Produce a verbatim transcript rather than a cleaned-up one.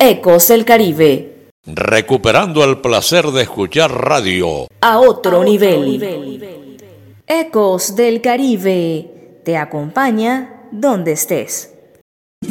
Ecos del Caribe. Recuperando el placer de escuchar radio a otro, a otro nivel. nivel. Ecos del Caribe te acompaña donde estés.